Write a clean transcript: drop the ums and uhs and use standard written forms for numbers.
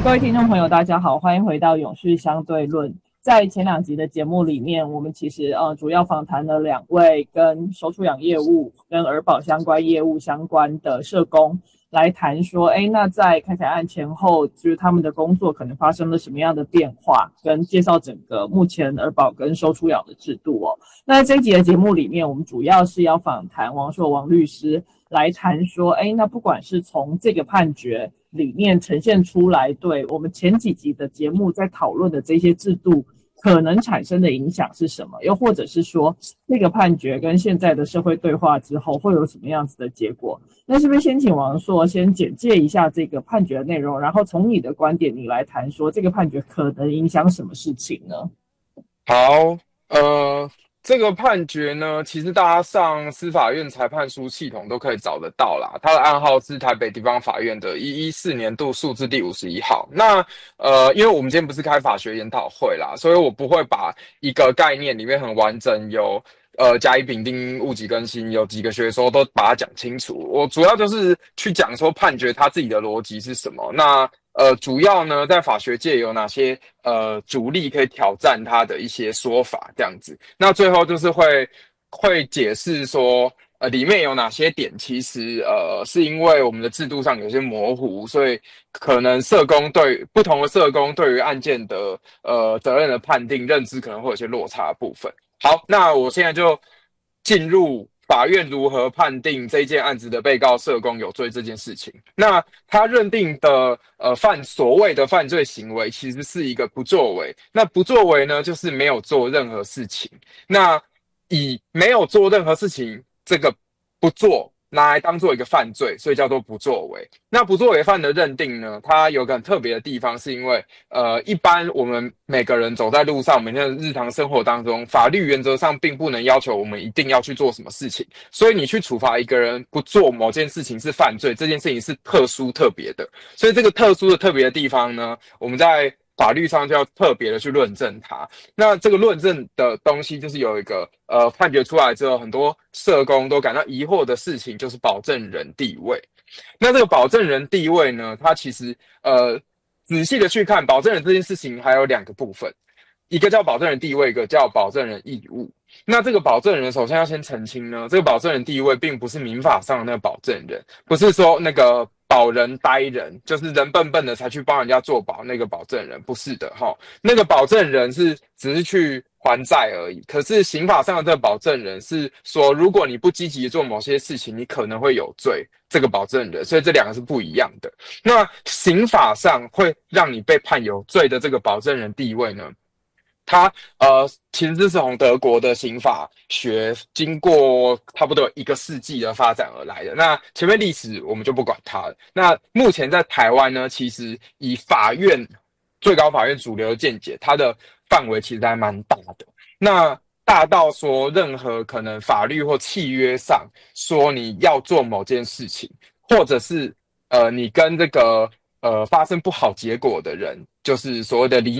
各位听众朋友，大家好，欢迎回到《永续相对论》。在前两集的节目里面，我们其实主要访谈了两位跟收出养业务、跟儿保相关业务相关的社工，来谈说，那在开采案前后，就是他们的工作可能发生了什么样的变化，跟介绍整个目前儿保跟收出养的制度哦。那在这一集的节目里面，我们主要是要访谈王硕王律师，来谈说，那不管是从这个判决里面呈现出来，对我们前几集的节目在讨论的这些制度可能产生的影响是什么，又或者是说这个判决跟现在的社会对话之后会有什么样子的结果。那是不是先请王硕先简介一下这个判决的内容，然后从你的观点你来谈说这个判决可能影响什么事情呢？ 好，这个判决呢，其实大家上司法院裁判书系统都可以找得到啦。它的案号是台北地方法院的114年度数字第51号。那因为我们今天不是开法学研讨会啦，所以我不会把一个概念里面很完整有甲乙丙丁戊己庚辛有几个学说都把它讲清楚。我主要就是去讲说判决它自己的逻辑是什么。那主要呢，在法学界有哪些主力可以挑战它的一些说法，这样子。那最后就是会解释说，里面有哪些点，其实是因为我们的制度上有些模糊，所以可能不同的社工对于案件的责任的判定认知可能会有些落差的部分。好，那我现在就进入法院如何判定这件案子的被告社工有罪这件事情。那他认定的所谓的犯罪行为，其实是一个不作为。那不作为呢，就是没有做任何事情。那以没有做任何事情这个不做拿来当做一个犯罪，所以叫做不作为。那不作为犯的认定呢，它有个很特别的地方，是因为一般我们每个人走在路上，每天的日常生活当中，法律原则上并不能要求我们一定要去做什么事情，所以你去处罚一个人不做某件事情是犯罪，这件事情是特殊特别的。所以这个特殊的特别的地方呢，我们在法律上就要特别的去论证它。那这个论证的东西就是有一个判决出来之后，很多社工都感到疑惑的事情，就是保证人地位。那这个保证人地位呢，它其实仔细的去看保证人这件事情，还有两个部分，一个叫保证人地位，一个叫保证人义务。那这个保证人首先要先澄清呢，这个保证人地位并不是民法上的那个保证人，不是说那个保人呆人，就是人笨笨的才去帮人家做保那个保证人，不是的齁。那个保证人只是去还债而已，可是刑法上的这个保证人是说，如果你不积极做某些事情，你可能会有罪。这个保证人，所以这两个是不一样的。那刑法上会让你被判有罪的这个保证人地位呢？它其实是从德国的刑法学经过差不多1个世纪的发展而来的。那前面历史我们就不管它了。那目前在台湾呢，其实以最高法院主流的见解，它的范围其实还蛮大的。那大到说任何可能法律或契约上说你要做某件事情，或者是你跟这个发生不好结果的人，就是所谓的